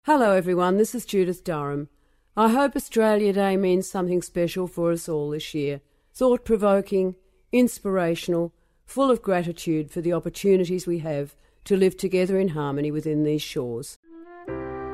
Hello everyone, this is Judith Durham. I hope Australia Day means something special for us all this year. Thought-provoking, inspirational, full of gratitude for the opportunities we have to live together in harmony within these shores.